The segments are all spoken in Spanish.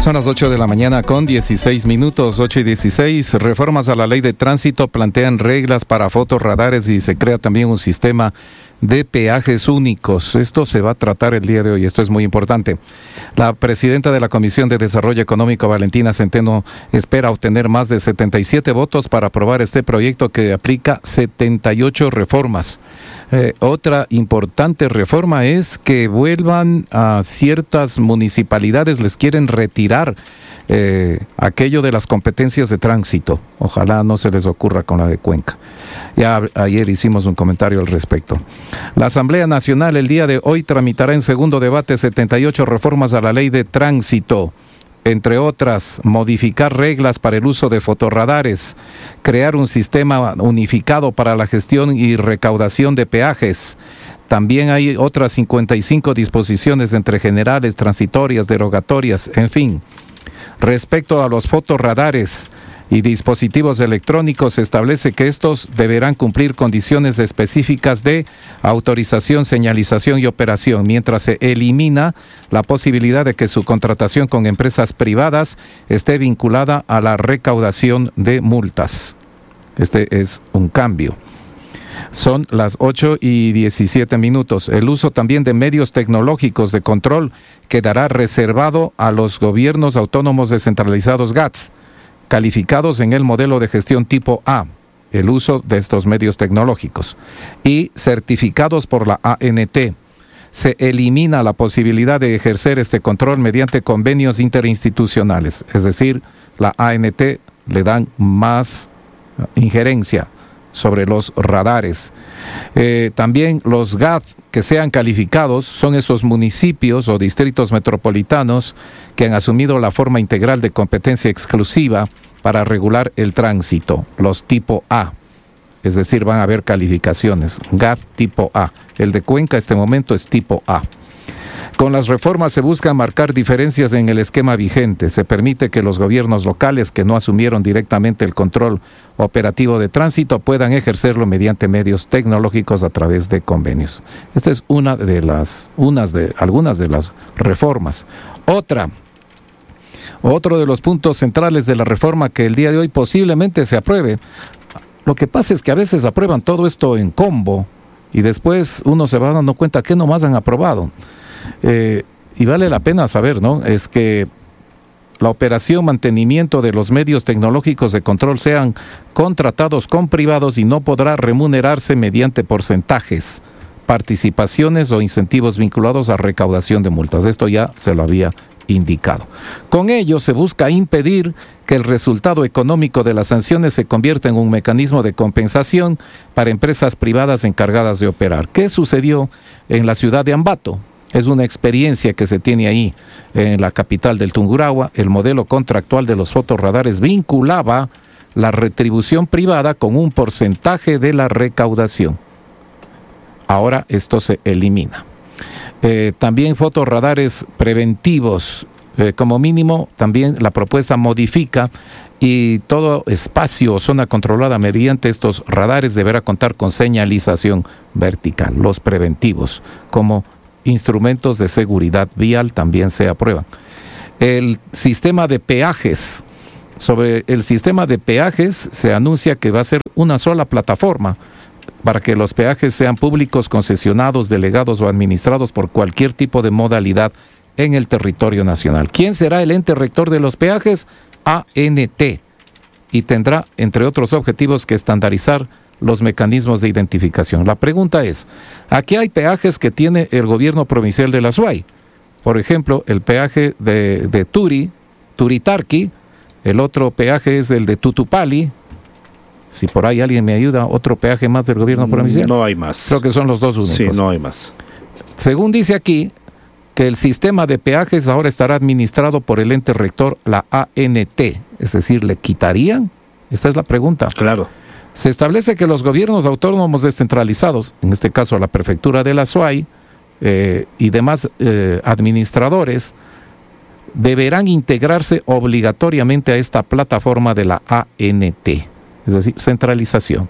Son las 8 de la mañana con 16 minutos, 8:16. Reformas a la ley de tránsito plantean reglas para fotorradares y se crea también un sistema de peajes únicos. Esto se va a tratar el día de hoy, esto es muy importante. La presidenta de la Comisión de Desarrollo Económico, Valentina Centeno, espera obtener más de 77 votos para aprobar este proyecto que aplica 78 reformas. Otra importante reforma es que vuelvan a ciertas municipalidades, les quieren retirar aquello de las competencias de tránsito. Ojalá no se les ocurra con la de Cuenca. Ya ayer hicimos un comentario al respecto. La Asamblea Nacional el día de hoy tramitará en segundo debate 78 reformas a la ley de tránsito. Entre otras, modificar reglas para el uso de fotorradares, crear un sistema unificado para la gestión y recaudación de peajes. También hay otras 55 disposiciones entre generales, transitorias, derogatorias, en fin. Respecto a los fotorradares y dispositivos electrónicos, se establece que estos deberán cumplir condiciones específicas de autorización, señalización y operación, mientras se elimina la posibilidad de que su contratación con empresas privadas esté vinculada a la recaudación de multas. Este es un cambio. Son las 8:17 minutos. El uso también de medios tecnológicos de control quedará reservado a los gobiernos autónomos descentralizados GATS, calificados en el modelo de gestión tipo A, el uso de estos medios tecnológicos, y certificados por la ANT. Se elimina la posibilidad de ejercer este control mediante convenios interinstitucionales, es decir, la ANT le dan más injerencia sobre los radares. También los GAT que sean calificados son esos municipios o distritos metropolitanos que han asumido la forma integral de competencia exclusiva para regular el tránsito, los tipo A. Es decir, van a haber calificaciones, GAT tipo A. El de Cuenca este momento es tipo A. Con las reformas se busca marcar diferencias en el esquema vigente. Se permite que los gobiernos locales que no asumieron directamente el control operativo de tránsito puedan ejercerlo mediante medios tecnológicos a través de convenios. Esta es algunas de las reformas. Otro de los puntos centrales de la reforma que el día de hoy posiblemente se apruebe. Lo que pasa es que a veces aprueban todo esto en combo y después uno se va dando cuenta que nomás han aprobado. Y vale la pena saber, ¿no? Es que la operación, mantenimiento de los medios tecnológicos de control sean contratados con privados y no podrá remunerarse mediante porcentajes, participaciones o incentivos vinculados a recaudación de multas. Esto ya se lo había indicado. Con ello se busca impedir que el resultado económico de las sanciones se convierta en un mecanismo de compensación para empresas privadas encargadas de operar. ¿Qué sucedió en la ciudad de Ambato? Es una experiencia que se tiene ahí en la capital del Tungurahua. El modelo contractual de los fotorradares vinculaba la retribución privada con un porcentaje de la recaudación. Ahora esto se elimina. También fotorradares preventivos, como mínimo también la propuesta modifica y todo espacio o zona controlada mediante estos radares deberá contar con señalización vertical. Los preventivos como instrumentos de seguridad vial también se aprueban. El sistema de peajes. Sobre el sistema de peajes se anuncia que va a ser una sola plataforma para que los peajes sean públicos, concesionados, delegados o administrados por cualquier tipo de modalidad en el territorio nacional. ¿Quién será el ente rector de los peajes? ANT. Y tendrá, entre otros objetivos, que estandarizar los mecanismos de identificación. La pregunta es, aquí hay peajes que tiene el gobierno provincial de la SUAY. Por ejemplo, el peaje de Turitarqui, el otro peaje es el de Tutupali. Si por ahí alguien me ayuda, otro peaje más del gobierno provincial. No hay más. Creo que son los dos únicos. Sí, no hay más. Según dice aquí, que el sistema de peajes ahora estará administrado por el ente rector, la ANT. Es decir, ¿le quitarían? Esta es la pregunta. Claro. Se establece que los gobiernos autónomos descentralizados, en este caso la prefectura de la SUAY y demás administradores, deberán integrarse obligatoriamente a esta plataforma de la ANT, es decir, centralización.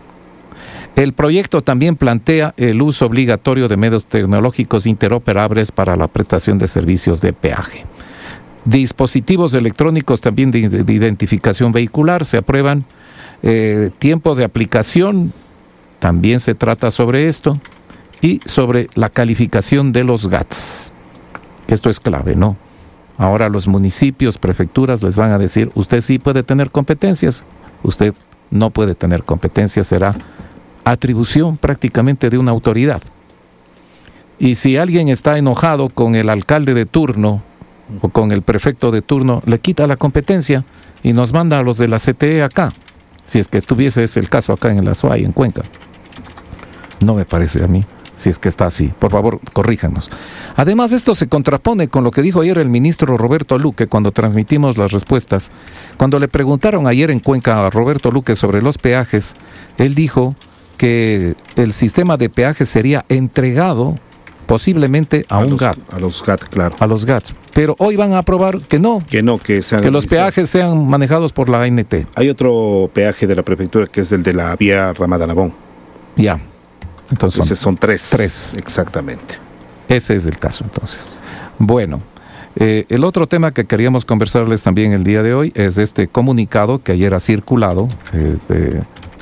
El proyecto también plantea el uso obligatorio de medios tecnológicos interoperables para la prestación de servicios de peaje. Dispositivos electrónicos también de identificación vehicular se aprueban. Tiempo de aplicación, también se trata sobre esto. Y sobre la calificación de los GATS. Esto es clave, ¿no? Ahora los municipios, prefecturas les van a decir, usted sí puede tener competencias, usted no puede tener competencias, será atribución prácticamente de una autoridad. Y si alguien está enojado con el alcalde de turno o con el prefecto de turno, le quita la competencia y nos manda a los de la CTE acá, si es que estuviese ese el caso acá en la SUAY, en Cuenca. No me parece a mí. Si es que está así. Por favor, corríjanos. Además, esto se contrapone con lo que dijo ayer el ministro Roberto Luque cuando transmitimos las respuestas. Cuando le preguntaron ayer en Cuenca a Roberto Luque sobre los peajes, él dijo que el sistema de peajes sería entregado posiblemente a un GAT. A los GAT, claro. A los GATs. Pero hoy van a aprobar que no. Que los peajes sean manejados por la ANT. Hay otro peaje de la prefectura que es el de la vía Ramadana-Nabón. Ya. Entonces son tres. Tres, exactamente. Ese es el caso, entonces. Bueno, el otro tema que queríamos conversarles también el día de hoy es este comunicado que ayer ha circulado, es de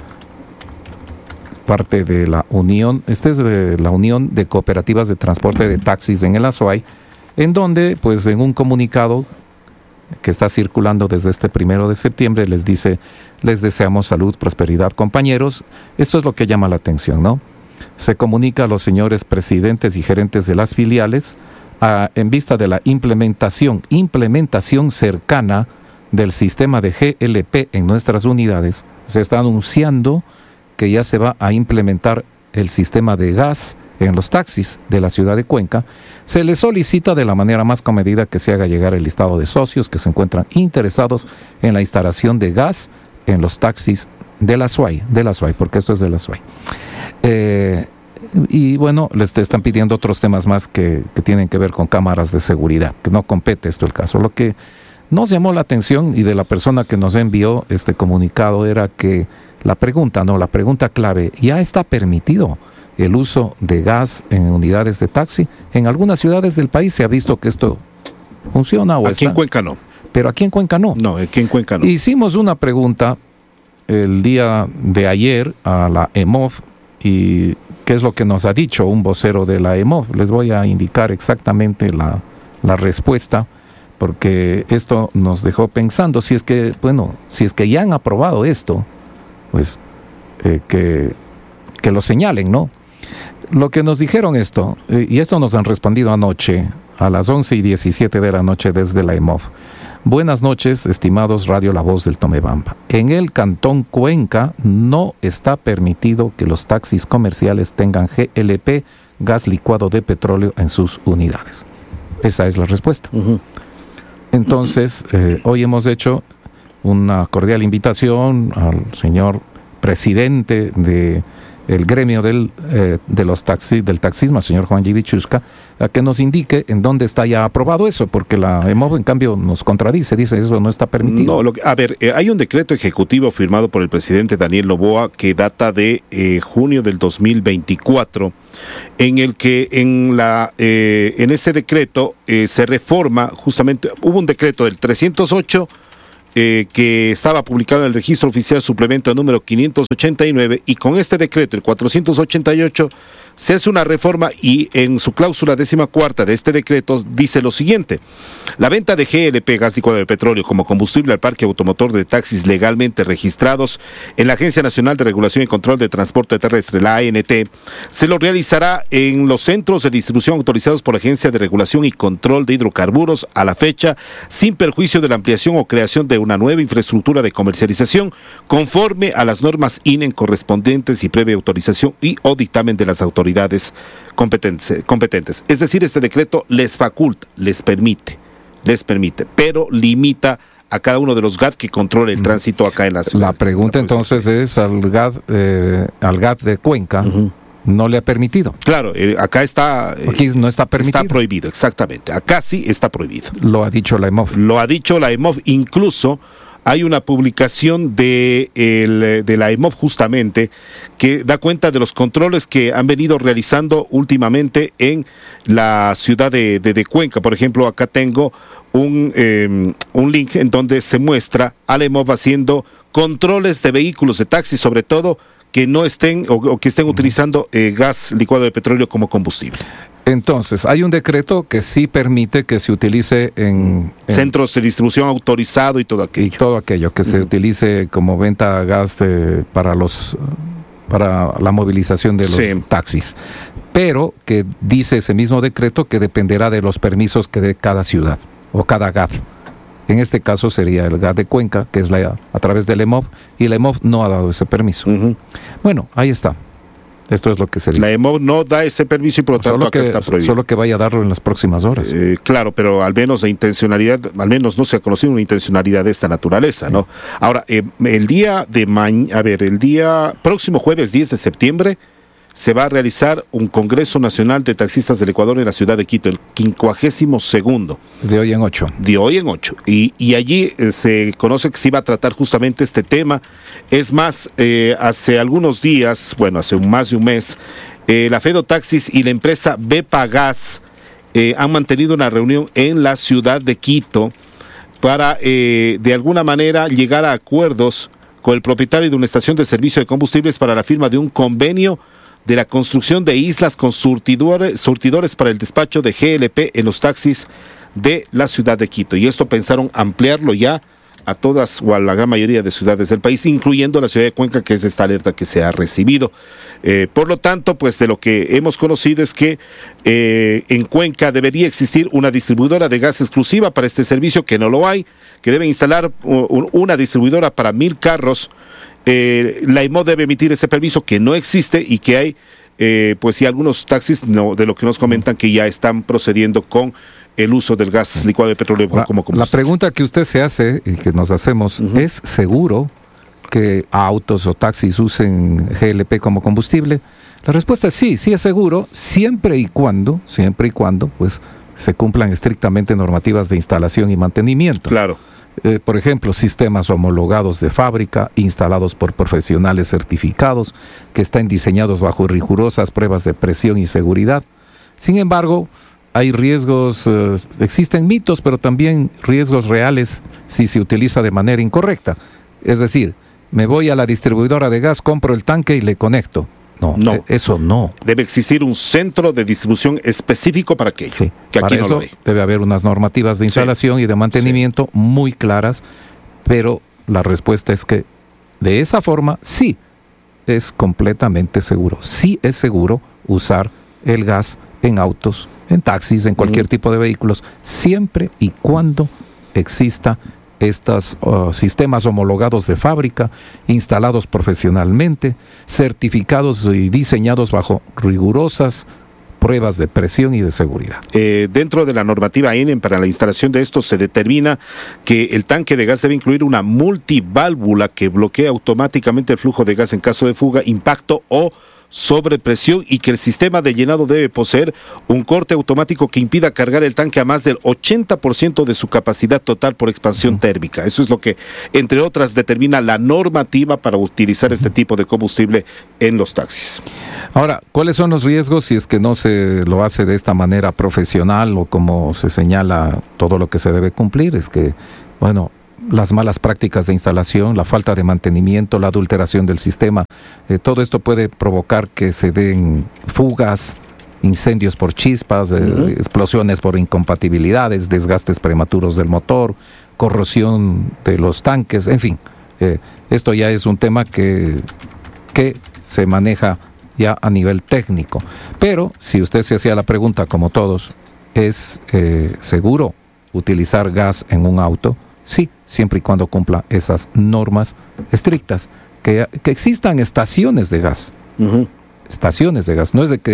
parte de la Unión, es de la Unión de Cooperativas de Transporte de Taxis en el Azuay, en donde, pues en un comunicado que está circulando desde este 1 de septiembre, les dice, les deseamos salud, prosperidad, compañeros. Esto es lo que llama la atención, ¿no? Se comunica a los señores presidentes y gerentes de las filiales en vista de la implementación cercana del sistema de GLP en nuestras unidades. Se está anunciando que ya se va a implementar el sistema de gas en los taxis de la ciudad de Cuenca. Se les solicita de la manera más comedida que se haga llegar el listado de socios que se encuentran interesados en la instalación de gas en los taxis de la SUAY, porque esto es de la SUAY. Y bueno, les están pidiendo otros temas más que tienen que ver con cámaras de seguridad, que no compete esto el caso. Lo que nos llamó la atención y de la persona que nos envió este comunicado era que la pregunta clave, ¿ya está permitido el uso de gas en unidades de taxi? En algunas ciudades del país se ha visto que esto funciona o aquí en Cuenca no. Pero aquí en Cuenca no. No, aquí en Cuenca no. Hicimos una pregunta el día de ayer a la EMOV y qué es lo que nos ha dicho un vocero de la EMOV. Les voy a indicar exactamente la respuesta, porque esto nos dejó pensando, si es que ya han aprobado esto, pues que lo señalen, ¿no? Lo que nos dijeron y esto nos han respondido anoche a las 11:17 de la noche desde la EMOV. Buenas noches, estimados Radio La Voz del Tomebamba. En el Cantón Cuenca no está permitido que los taxis comerciales tengan GLP, gas licuado de petróleo, en sus unidades. Esa es la respuesta. Uh-huh. Entonces, hoy hemos hecho una cordial invitación al señor presidente del gremio del taxismo, al señor Juan G. Vichushka, a que nos indique en dónde está ya aprobado eso, porque la EMOV en cambio nos contradice, dice eso no está permitido. No, hay un decreto ejecutivo firmado por el presidente Daniel Noboa que data de junio del 2024, en el que en ese decreto se reforma justamente, hubo un decreto del 308 que estaba publicado en el Registro Oficial Suplemento número 589, y con este decreto, el 488, se hace una reforma y en su cláusula 14ª de este decreto dice lo siguiente: la venta de GLP, gas licuado de petróleo, como combustible al parque automotor de taxis legalmente registrados en la Agencia Nacional de Regulación y Control de Transporte Terrestre, la ANT, se lo realizará en los centros de distribución autorizados por la Agencia de Regulación y Control de Hidrocarburos a la fecha, sin perjuicio de la ampliación o creación de una nueva infraestructura de comercialización, conforme a las normas INEN correspondientes y previa autorización y o dictamen de las autoridades competentes. Es decir, este decreto les faculta, les permite, pero limita a cada uno de los GAT que controle el tránsito acá en la ciudad. La pregunta entonces es al GAT de Cuenca. Uh-huh. No le ha permitido. Claro, acá está. Aquí no está permitido. Está prohibido, exactamente. Acá sí está prohibido. Lo ha dicho la EMOV. Lo ha dicho la EMOV. Incluso hay una publicación de la EMOV justamente que da cuenta de los controles que han venido realizando últimamente en la ciudad de Cuenca. Por ejemplo, acá tengo un link en donde se muestra a la EMOV haciendo controles de vehículos de taxi, sobre todo que no estén o que estén utilizando gas licuado de petróleo como combustible. Entonces, hay un decreto que sí permite que se utilice en centros de distribución autorizados y todo aquello. Y todo aquello que se utilice como venta de gas para la movilización de los taxis. Pero que dice ese mismo decreto que dependerá de los permisos que dé cada ciudad o cada GAD. En este caso sería el GAD de Cuenca, que es a través del EMOV, y la EMOV no ha dado ese permiso. Bueno, ahí está. Esto es lo que se dice. La EMOV no da ese permiso y por lo tanto acá está prohibido. Solo que vaya a darlo en las próximas horas. Claro, pero al menos la intencionalidad, al menos no se ha conocido una intencionalidad de esta naturaleza, ¿no? Ahora, el día próximo jueves 10 de septiembre se va a realizar un Congreso Nacional de Taxistas del Ecuador en la ciudad de Quito, el 52º. De hoy en 8. De hoy en 8. Y allí se conoce que se iba a tratar justamente este tema. Es más, hace algunos días, hace más de un mes, la Fedotaxis y la empresa Bepagas han mantenido una reunión en la ciudad de Quito para, de alguna manera, llegar a acuerdos con el propietario de una estación de servicio de combustibles para la firma de un convenio de la construcción de islas con surtidores para el despacho de GLP en los taxis de la ciudad de Quito. Y esto pensaron ampliarlo ya a todas o a la gran mayoría de ciudades del país, incluyendo la ciudad de Cuenca, que es esta alerta que se ha recibido. Por lo tanto, pues de lo que hemos conocido es que en Cuenca debería existir una distribuidora de gas exclusiva para este servicio, que no lo hay, que deben instalar una distribuidora para 1,000 carros. La EMOV debe emitir ese permiso, que no existe, y que hay pues sí, algunos taxis de lo que nos comentan que ya están procediendo con el uso del gas licuado de petróleo como combustible. La pregunta que usted se hace y que nos hacemos, ¿es seguro que autos o taxis usen GLP como combustible? La respuesta es sí, sí es seguro, siempre y cuando pues se cumplan estrictamente normativas de instalación y mantenimiento. Claro. Por ejemplo, sistemas homologados de fábrica, instalados por profesionales certificados, que están diseñados bajo rigurosas pruebas de presión y seguridad. Sin embargo, hay riesgos, existen mitos, pero también riesgos reales si se utiliza de manera incorrecta. Es decir, me voy a la distribuidora de gas, compro el tanque y le conecto. No, eso no. Debe existir un centro de distribución específico para aquello, sí, que para aquí no eso lo hay. Debe haber unas normativas de instalación y de mantenimiento muy claras, pero la respuesta es que de esa forma sí es completamente seguro. Sí es seguro usar el gas en autos, en taxis, en cualquier tipo de vehículos, siempre y cuando exista estos sistemas homologados de fábrica, instalados profesionalmente, certificados y diseñados bajo rigurosas pruebas de presión y de seguridad. Dentro de la normativa ENEM para la instalación de estos se determina que el tanque de gas debe incluir una multiválvula que bloquea automáticamente el flujo de gas en caso de fuga, impacto o sobrepresión, y que el sistema de llenado debe poseer un corte automático que impida cargar el tanque a más del 80% de su capacidad total por expansión térmica. Eso es lo que, entre otras, determina la normativa para utilizar este tipo de combustible en los taxis. Ahora, ¿cuáles son los riesgos si es que no se lo hace de esta manera profesional o como se señala todo lo que se debe cumplir? Es que, las malas prácticas de instalación, la falta de mantenimiento, la adulteración del sistema, todo esto puede provocar que se den fugas, incendios por chispas, explosiones por incompatibilidades, desgastes prematuros del motor, corrosión de los tanques, en fin. Esto ya es un tema que se maneja ya a nivel técnico. Pero si usted se hacía la pregunta, como todos, ¿es seguro utilizar gas en un auto? Sí, siempre y cuando cumpla esas normas estrictas. Que existan estaciones de gas. Estaciones de gas. No es de que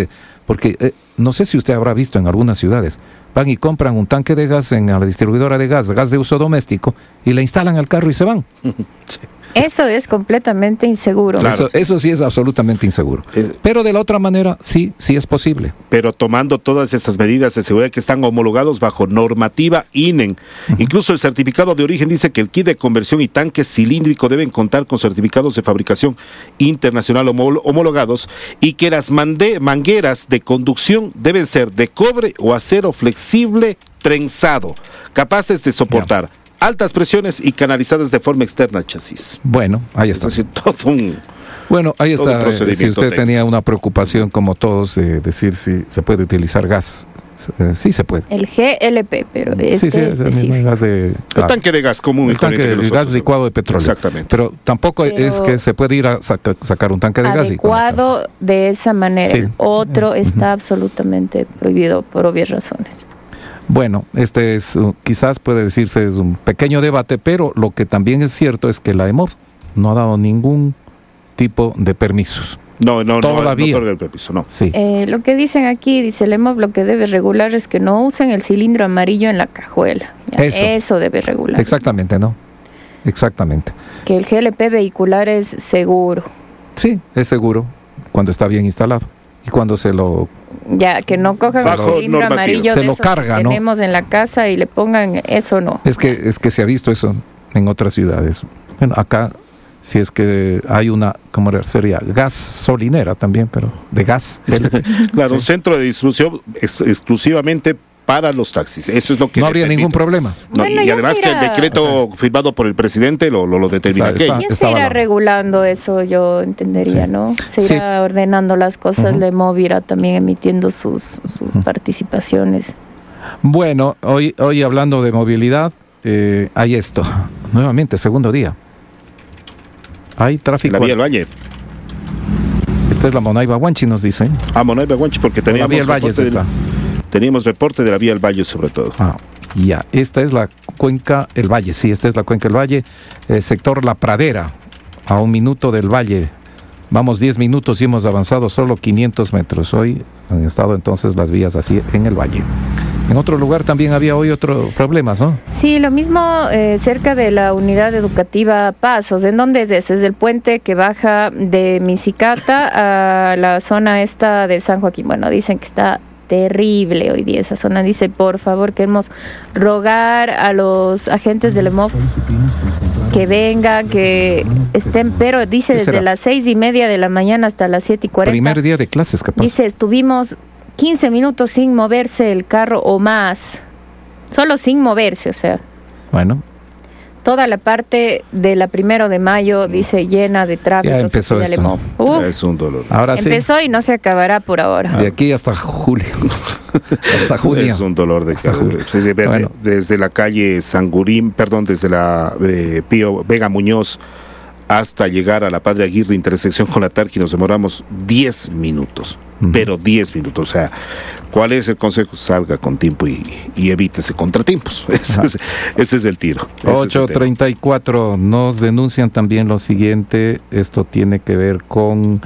porque no sé si usted habrá visto en algunas ciudades, van y compran un tanque de gas en la distribuidora de gas de uso doméstico, y le instalan al carro y se van. Sí. Eso es completamente inseguro. Claro. Eso sí es absolutamente inseguro. Pero de la otra manera, sí es posible. Pero tomando todas estas medidas de seguridad que están homologados bajo normativa INEN. Incluso el certificado de origen dice que el kit de conversión y tanque cilíndrico deben contar con certificados de fabricación internacional homologados, y que las mangueras de conducción deben ser de cobre o acero flexible trenzado, capaces de soportar altas presiones y canalizadas de forma externa al chasis. Bueno, ahí está. Es decir, todo un... Bueno, ahí todo un está. Si procedimiento usted técnico. tenía una preocupación como todos de decir si se puede utilizar gas, sí se puede. El GLP, pero Sí, es el mismo específico. gas de... El tanque de gas común y el tanque corriente que de nosotros gas licuado de petróleo. Exactamente. Pero tampoco es que se puede ir a sacar un tanque de gas y adecuado de esa manera. Sí. Otro está absolutamente prohibido por obvias razones. Bueno, este es, quizás puede decirse, es un pequeño debate, pero lo que también es cierto es que la EMOV no ha dado ningún tipo de permisos. No Todavía. otorga el permiso, no. Sí. Lo que dicen aquí, dice el EMOV, lo que debe regular es que no usen el cilindro amarillo en la cajuela. Ya, eso debe regular. Exactamente, ¿no? Exactamente. Que el GLP vehicular es seguro. Sí, es seguro cuando está bien instalado. Y cuando se lo... Ya, que no cojan el Bajo cilindro normativa. amarillo Se de lo esos carga, que ¿no? tenemos en la casa y le pongan eso, no. Es que se ha visto eso en otras ciudades. Bueno, acá, si es que hay una, ¿cómo sería? Gasolinera también, pero de gas. Claro, Sí. un centro de distribución exclusivamente para los taxis. Eso es lo que No habría determina. ningún problema. No, Bueno, y ya además se que el irá- decreto firmado por el presidente lo determina Está- aquello. Ya se estaba irá la- regulando eso, yo entendería, Sí. ¿no? Se Sí. irá ordenando las cosas, Ujú. la EMOV irá también emitiendo sus participaciones. Bueno, hoy hablando de movilidad, hay esto. Nuevamente, segundo día. Hay tráfico. La vía del Valle. Esta es la Monaiba Huanchi, nos dicen. Monaiba Guanchi, porque La teníamos vía del Valle reporte está. teníamos reporte de la vía del Valle sobre todo. Ah, ya. Esta es la cuenca El Valle. Sí, esta es la cuenca El Valle. Sector La Pradera, a 1 minuto del Valle. Vamos 10 minutos y hemos avanzado solo 500 metros. Hoy han estado entonces las vías así en el Valle. En otro lugar también había hoy otros problemas, ¿no? Sí, lo mismo cerca de la unidad educativa Pasos. ¿En dónde es eso? Es el puente que baja de Misicata a la zona esta de San Joaquín. Bueno, dicen que está terrible hoy día esa zona. Dice, por favor, queremos rogar a los agentes del EMOV que vengan, que estén, pero dice ¿Qué desde será? las 6:30 de la mañana hasta las 7:40. Primer día de clases, capaz. Dice, estuvimos 15 minutos sin moverse el carro o más. Solo sin moverse, o sea. Bueno, Toda la parte de la 1 de mayo, dice, llena de tráfico. Ya empezó Sofía esto. Lemov. Uf, Es un dolor. ahora sí. empezó y no se acabará por ahora. De aquí hasta julio. Hasta junio. Es un dolor de Hasta cabeza. julio. Sí, sí, Bueno. desde la calle Sangurín, perdón, desde la Pío Vega Muñoz hasta llegar a la Padre Aguirre, intersección con la Tarqui, nos demoramos 10 minutos. Ujú. Pero 10 minutos. O sea, ¿cuál es el consejo? Salga con tiempo y evítese contratiempos. Ese es el tiro. Ese es el tema. 8:34 nos denuncian también lo siguiente. Esto tiene que ver con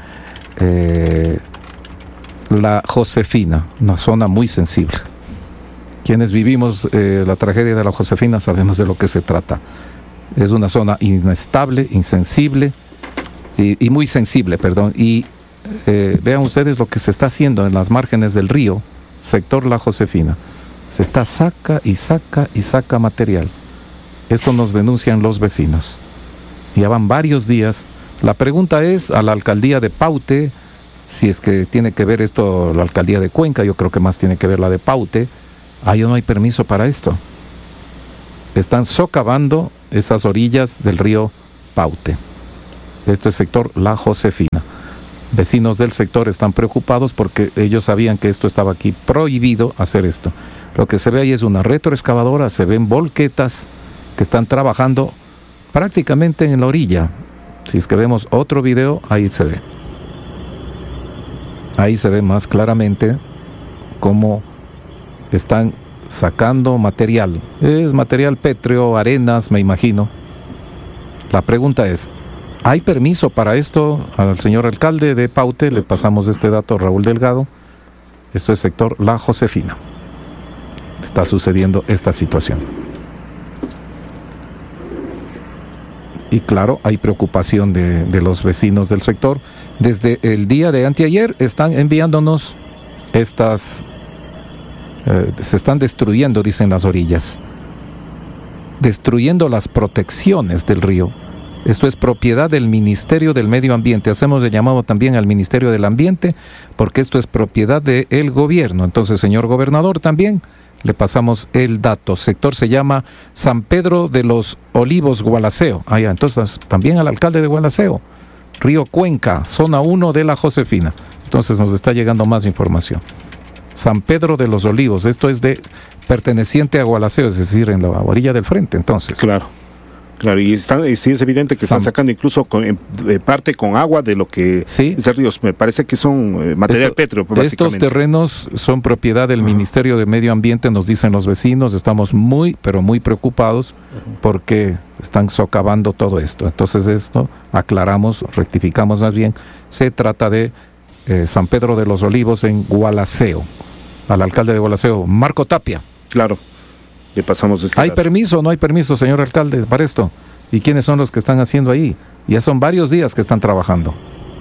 la Josefina, una zona muy sensible. Quienes vivimos la tragedia de la Josefina sabemos de lo que se trata. Es una zona inestable, insensible y muy sensible, perdón. Y vean ustedes lo que se está haciendo en las márgenes del río, sector La Josefina. Se está saca y saca material. Esto nos denuncian los vecinos. Ya van varios días. La pregunta es a la alcaldía de Paute, si es que tiene que ver esto la alcaldía de Cuenca, yo creo que más tiene que ver la de Paute. Ahí no hay permiso para esto. Están socavando esas orillas del río Paute. Esto es sector La Josefina. Vecinos del sector están preocupados porque ellos sabían que esto estaba aquí prohibido hacer esto. Lo que se ve ahí es una retroexcavadora, se ven volquetas que están trabajando prácticamente en la orilla. Si es que vemos otro video, ahí se ve. Ahí se ve más claramente cómo están sacando material. Es material pétreo, arenas, me imagino. La pregunta es, ¿hay permiso para esto? Al señor alcalde de Paute le pasamos este dato, Raúl Delgado. Esto es sector La Josefina. Está sucediendo esta situación. Y claro, hay preocupación de los vecinos del sector. Desde el día de anteayer están enviándonos se están destruyendo, dicen las orillas, destruyendo las protecciones del río. Esto es propiedad del Ministerio del Medio Ambiente. Hacemos el llamado también al Ministerio del Ambiente, porque esto es propiedad del gobierno. Entonces, señor gobernador, también le pasamos el dato. Sector se llama San Pedro de los Olivos, Gualaceo. Allá, entonces, también al alcalde de Gualaceo. Río Cuenca, zona 1 de La Josefina. Entonces, nos está llegando más información. San Pedro de los Olivos, esto es perteneciente a Gualaceo, es decir, en la orilla del frente, entonces. Claro, y sí es evidente que están sacando incluso parte con agua de lo que es ríos. Me parece que son material pétreo, básicamente. Estos terrenos son propiedad del Ministerio de Medio Ambiente, nos dicen los vecinos. Estamos muy, pero muy preocupados porque están socavando todo esto. Entonces esto, aclaramos, rectificamos más bien, se trata de San Pedro de los Olivos en Gualaceo. Al alcalde de Gualaceo, Marco Tapia. Claro. Le pasamos ¿Hay permiso o no hay permiso, señor alcalde, para esto? ¿Y quiénes son los que están haciendo ahí? Ya son varios días que están trabajando.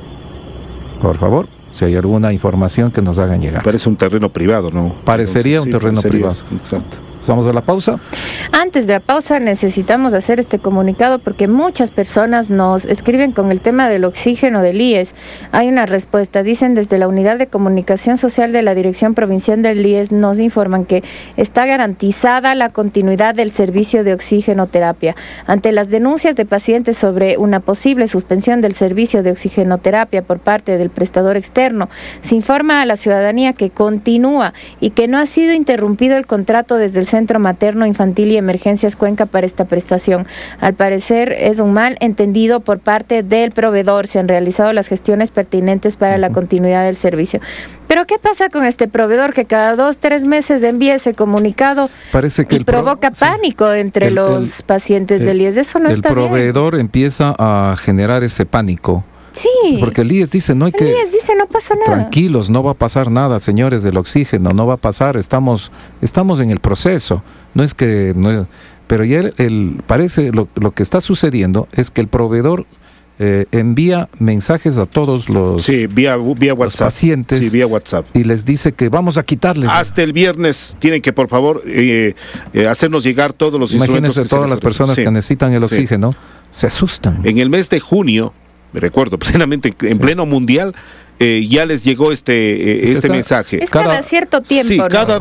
Por favor, si hay alguna información que nos hagan llegar. Parece un terreno privado, ¿no? Parecería un terreno privado. Exacto. ¿Vamos a la pausa? Antes de la pausa necesitamos hacer este comunicado porque muchas personas nos escriben con el tema del oxígeno del IES. Hay una respuesta. Dicen desde la Unidad de Comunicación Social de la Dirección Provincial del IES, nos informan que está garantizada la continuidad del servicio de oxigenoterapia. Ante las denuncias de pacientes sobre una posible suspensión del servicio de oxigenoterapia por parte del prestador externo, se informa a la ciudadanía que continúa y que no ha sido interrumpido el contrato desde el Centro Materno Infantil y Emergencias Cuenca para esta prestación. Al parecer es un mal entendido por parte del proveedor. Se han realizado las gestiones pertinentes para la continuidad del servicio. Pero ¿qué pasa con este proveedor que cada 2-3 meses envía ese comunicado y provoca pánico entre los pacientes del IES? Eso no está bien. El proveedor empieza a generar ese pánico. Sí. Porque el IES dice, no dice, no pasa nada. Tranquilos, no va a pasar nada, señores del oxígeno, no va a pasar, estamos en el proceso. No es que pero ya parece lo que está sucediendo es que el proveedor envía mensajes a todos los, vía WhatsApp, los pacientes, vía WhatsApp, y les dice que vamos a quitarles. Hasta el viernes tienen que, por favor, hacernos llegar todos los instrumentos. Imagínense todas las personas que necesitan el oxígeno, se asustan. En el mes de junio, me recuerdo plenamente, en pleno mundial, ya les llegó este mensaje. Es cada cierto tiempo. Sí, ¿no? cada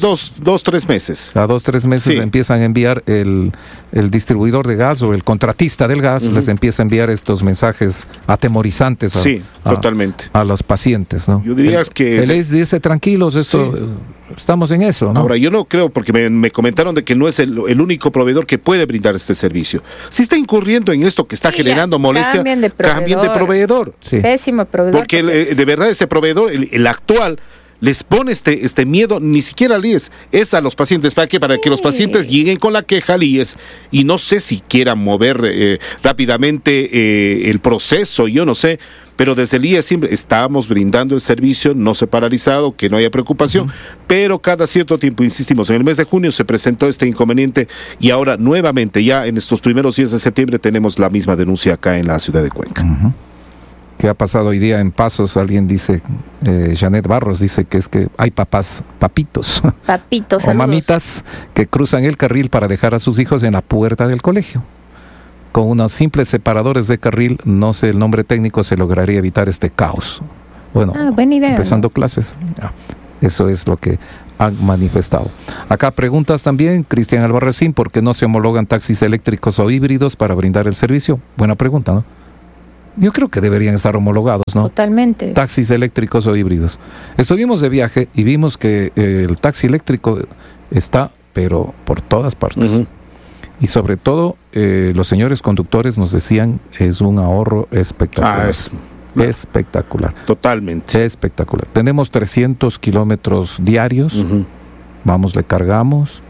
2-3 meses. Cada 2-3 meses empiezan a enviar el distribuidor de gas o el contratista del gas, les empieza a enviar estos mensajes atemorizantes totalmente a los pacientes, ¿no? Yo diría que él dice, tranquilos, estamos en eso, ¿no? Ahora, yo no creo, porque me comentaron de que no es el único proveedor que puede brindar este servicio. Si está incurriendo en esto que está generando molestia, cambien de proveedor. Pésimo proveedor. Porque de verdad ese proveedor, el actual, les pone este miedo, ni siquiera al IES, es a los pacientes. ¿Para qué? Para que los pacientes lleguen con la queja al IES y no sé si quieran mover rápidamente el proceso, yo no sé. Pero desde el IES siempre estamos brindando el servicio, no se ha paralizado, que no haya preocupación, pero cada cierto tiempo, insistimos, en el mes de junio se presentó este inconveniente y ahora nuevamente, ya en estos primeros días de septiembre, tenemos la misma denuncia acá en la ciudad de Cuenca. ¿Qué ha pasado hoy día en Pasos? Alguien dice, Janet Barros dice que es que hay papitos o mamitas que cruzan el carril para dejar a sus hijos en la puerta del colegio. Con unos simples separadores de carril, no sé el nombre técnico, se lograría evitar este caos. Bueno, buena idea, empezando clases, eso es lo que han manifestado. Acá preguntas también, Cristian Albarracín, ¿por qué no se homologan taxis eléctricos o híbridos para brindar el servicio? Buena pregunta, ¿no? Yo creo que deberían estar homologados, ¿no? Totalmente. Taxis eléctricos o híbridos. Estuvimos de viaje y vimos que el taxi eléctrico está, pero por todas partes. Y sobre todo, los señores conductores nos decían, es un ahorro espectacular. Espectacular. Totalmente. Espectacular. Tenemos 300 kilómetros diarios, vamos, le cargamos,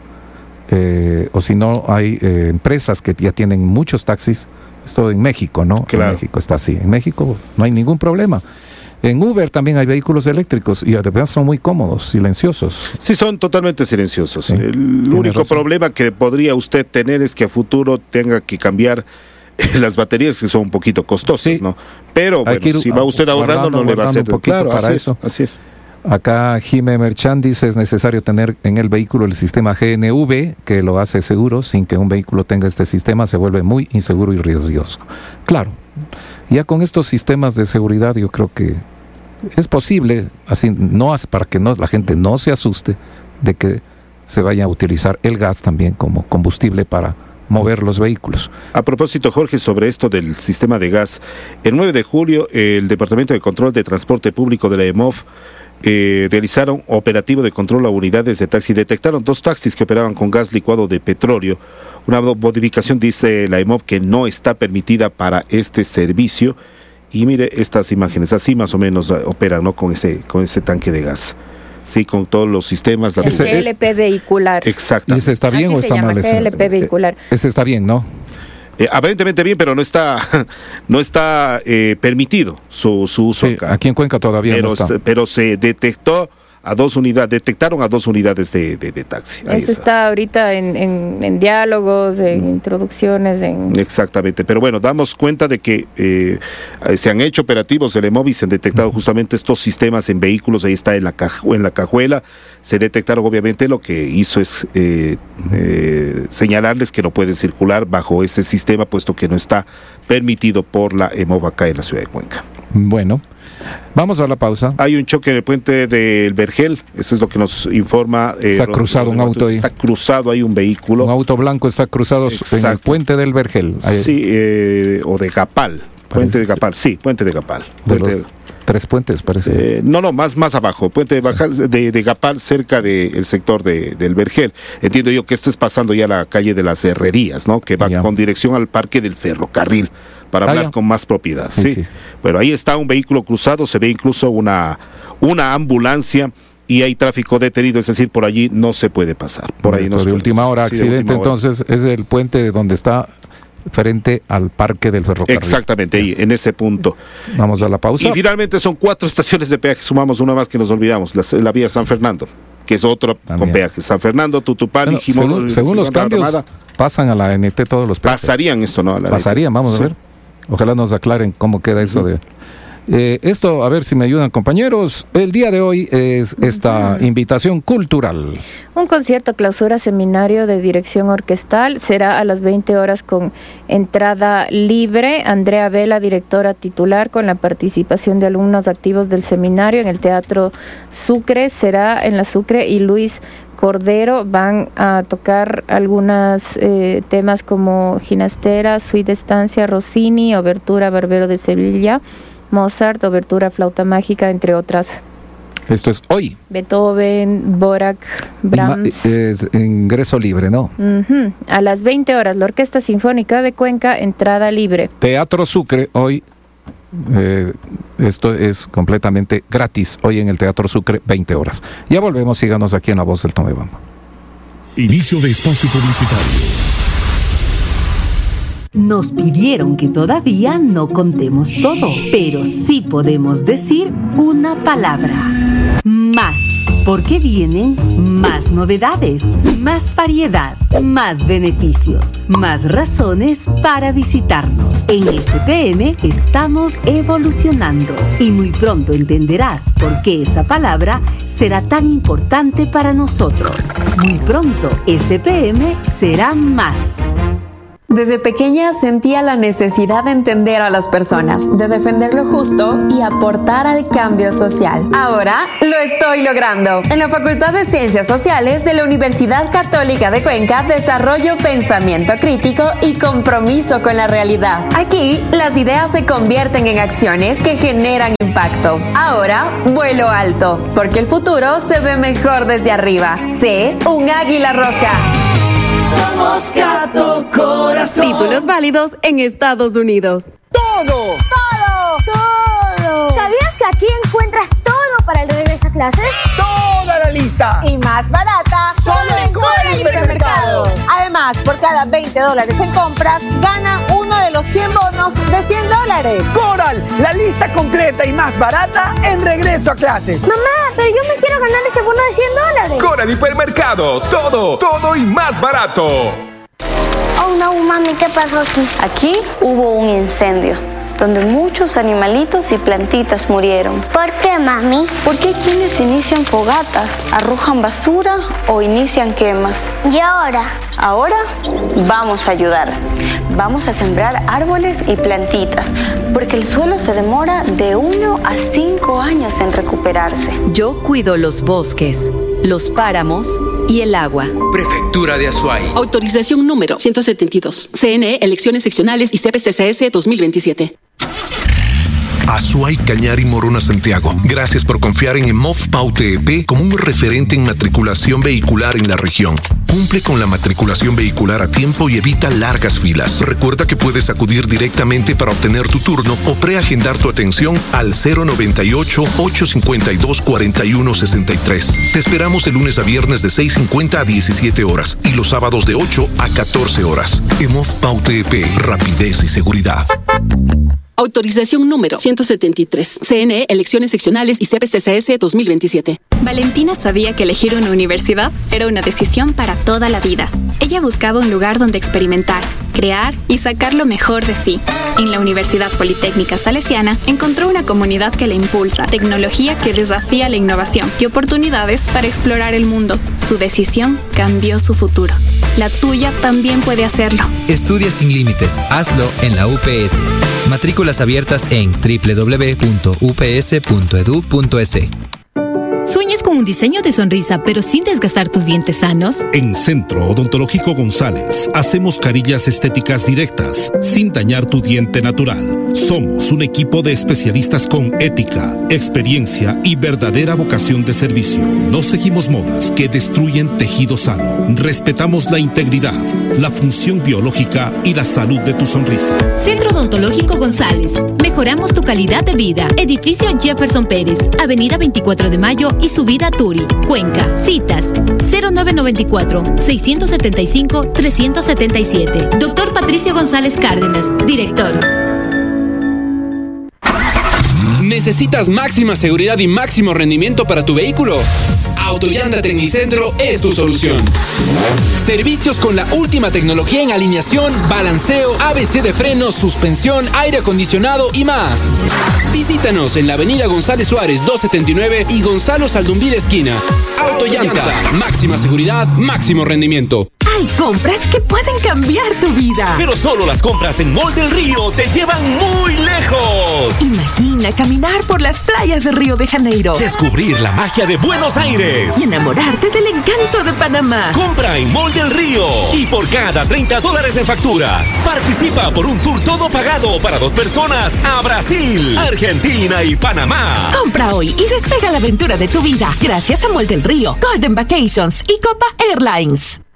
o si no, hay empresas que ya tienen muchos taxis. Esto en México, ¿no? Claro. En México está así. En México no hay ningún problema. En Uber también hay vehículos eléctricos y además son muy cómodos, silenciosos. Sí, son totalmente silenciosos. Sí, el único razón. problema que podría usted tener es que a futuro tenga que cambiar las baterías, que son un poquito costosas, Sí. ¿no? Pero Hay que bueno, ir si va usted ahorrando, no le va a hacer un poquito claro, para así eso. es, así es. Acá Jime Merchan dice es necesario tener en el vehículo el sistema GNV que lo hace seguro. Sin que un vehículo tenga este sistema se vuelve muy inseguro y riesgoso. Claro, ya con estos sistemas de seguridad yo creo que es posible, así no para que la gente no se asuste de que se vaya a utilizar el gas también como combustible para mover los vehículos. A propósito, Jorge, sobre esto del sistema de gas, el 9 de julio el Departamento de Control de Transporte Público de la EMOF realizaron operativo de control a unidades de taxi. Detectaron 2 taxis que operaban con gas licuado de petróleo. Una modificación, dice la EMOF, que no está permitida para este servicio. Y mire estas imágenes, así más o menos operan, ¿no? con ese tanque de gas. Sí, con todos los sistemas. El GLP vehicular. Exacto. ¿Y ese está bien Así o está mal? se llama, GLP vehicular. Ese está bien, ¿no? Aparentemente bien, pero no está permitido su uso Sí, acá. aquí en Cuenca todavía no está. Pero se detectaron a 2 unidades de taxi. Ahí Eso está ahorita en diálogos, en introducciones, Exactamente, pero bueno, damos cuenta de que se han hecho operativos del EMOV y se han detectado justamente estos sistemas en vehículos. Ahí está en la cajuela. Se detectaron, obviamente, lo que hizo es señalarles que no pueden circular bajo ese sistema, puesto que no está permitido por la EMOV acá en la ciudad de Cuenca. Bueno, vamos a la pausa. Hay un choque en el puente del Vergel, eso es lo que nos informa. Está cruzado un auto ahí. Está cruzado ahí un vehículo. Un auto blanco está cruzado en el puente del Vergel. Sí, o de Gapal. Puente de Gapal, sí, puente de Gapal. De los 3 puentes, parece. No, más abajo. Puente de Gapal, cerca del sector del Vergel. Entiendo yo que esto es pasando ya a la calle de las Herrerías, ¿no? Que va con dirección al Parque del Ferrocarril, para hablar con más propiedad. Sí. Bueno, ahí está un vehículo cruzado, se ve incluso una ambulancia y hay tráfico detenido, es decir, por allí no se puede pasar. Por ahí no se de puede última pasar. hora, Sí, accidente, última hora. entonces es el puente donde está frente al Parque del Ferrocarril. Exactamente, ahí, en ese punto. Vamos a la pausa. Y finalmente son 4 estaciones de peaje, sumamos una más que nos olvidamos, la vía San Fernando, que es otro con peaje. San Fernando, Tutupán y Jimón. Según los cambios, Armada, pasan a la NT todos los peajes. pasarían esto, ¿no? Pasarían, vamos a ver. Ojalá nos aclaren cómo queda eso de... esto, a ver si me ayudan compañeros. El día de hoy es esta invitación cultural. Un concierto clausura seminario de dirección orquestal será a las 20 horas con entrada libre. Andrea Vela, directora titular, con la participación de alumnos activos del seminario en el Teatro Sucre. Será en la Sucre y Luis Cordero van a tocar algunos temas como Ginastera, Suite de Estancia, Rossini, Obertura Barbero de Sevilla, Mozart, Obertura Flauta Mágica, entre otras. Esto es hoy. Beethoven, Dvorak, Brahms. Es ingreso libre, ¿no? A las 20 horas, la Orquesta Sinfónica de Cuenca, entrada libre. Teatro Sucre, hoy. Esto es completamente gratis. Hoy en el Teatro Sucre, 20 horas. Ya volvemos, síganos aquí en La Voz del Tomebamba. Inicio de espacio publicitario. Nos pidieron que todavía no contemos todo, pero sí podemos decir una palabra. Más. Porque vienen más novedades, más variedad, más beneficios, más razones para visitarnos. En SPM estamos evolucionando y muy pronto entenderás por qué esa palabra será tan importante para nosotros. Muy pronto, SPM será más. Desde pequeña sentía la necesidad de entender a las personas, de defender lo justo y aportar al cambio social. Ahora lo estoy logrando. En la Facultad de Ciencias Sociales de la Universidad Católica de Cuenca desarrollo pensamiento crítico y compromiso con la realidad. Aquí las ideas se convierten en acciones que generan impacto. Ahora vuelo alto, porque el futuro se ve mejor desde arriba. Sé un águila roja. Somos Cato Corazón. Títulos válidos en Estados Unidos. ¡Todo! ¿Sabías que aquí encuentras todo para el regreso a clases? ¡Toda la lista! Y más barata, solo en Cora Hipermercados. Además, por cada $20 en compras, gana un uno de los 100 bonos de $100. Coral, la lista completa y más barata en Regreso a Clases. Mamá, pero yo me quiero ganar ese bono de $100. Coral Hipermercados, todo y más barato. Oh no, mami, ¿qué pasó aquí? Aquí hubo un incendio, donde muchos animalitos y plantitas murieron. ¿Por qué, mami? Porque hay quienes inician fogatas, arrojan basura o inician quemas. ¿Y ahora? Ahora vamos a ayudar. Vamos a sembrar árboles y plantitas, porque el suelo se demora de 1 a 5 años en recuperarse. Yo cuido los bosques, los páramos y el agua. Prefectura de Azuay. Autorización número 172. CNE, elecciones seccionales y CPCCS 2027. Azuay, Cañar y Morona Santiago. Gracias por confiar en EMOF Paute EP como un referente en matriculación vehicular en la región. Cumple con la matriculación vehicular a tiempo y evita largas filas. Recuerda que puedes acudir directamente para obtener tu turno o preagendar tu atención al 098-852-4163. Te esperamos de lunes a viernes de 6:50 a 17 horas y los sábados de 8 a 14 horas. EMOF Paute EP, rapidez y seguridad. Autorización número 173. CNE, elecciones seccionales y CPCCS 2027. Valentina sabía que elegir una universidad era una decisión para toda la vida. Ella buscaba un lugar donde experimentar, crear y sacar lo mejor de sí. En la Universidad Politécnica Salesiana encontró una comunidad que la impulsa, tecnología que desafía la innovación y oportunidades para explorar el mundo. Su decisión cambió su futuro. La tuya también puede hacerlo. Estudia sin límites. Hazlo en la UPS. Matrículas abiertas en www.ups.edu.es. ¿Sueñas con un diseño de sonrisa pero sin desgastar tus dientes sanos? En Centro Odontológico González hacemos carillas estéticas directas sin dañar tu diente natural. Somos un equipo de especialistas con ética, experiencia y verdadera vocación de servicio. No seguimos modas que destruyen tejido sano. Respetamos la integridad, la función biológica y la salud de tu sonrisa. Centro Odontológico González. Mejoramos tu calidad de vida. Edificio Jefferson Pérez, Avenida 24 de Mayo y Subida Turi, Cuenca. Citas 0994-675-377. Doctor Patricio González Cárdenas, director. ¿Necesitas máxima seguridad y máximo rendimiento para tu vehículo? Autollanta Tecnicentro es tu solución. Servicios con la última tecnología en alineación, balanceo, ABC de frenos, suspensión, aire acondicionado y más. Visítanos en la avenida González Suárez 279 y Gonzalo Saldumbí de esquina. Autollanta, máxima seguridad, máximo rendimiento. Hay compras que pueden cambiar tu vida. Pero solo las compras en Mall del Río te llevan muy lejos. Imagina caminar por las playas de Río de Janeiro. Descubrir la magia de Buenos Aires. Y enamorarte del encanto de Panamá. Compra en Mall del Río. Y por cada $30 en facturas, participa por un tour todo pagado para 2 personas a Brasil, Argentina y Panamá. Compra hoy y despega la aventura de tu vida. Gracias a Mall del Río, Golden Vacations y Copa Airlines.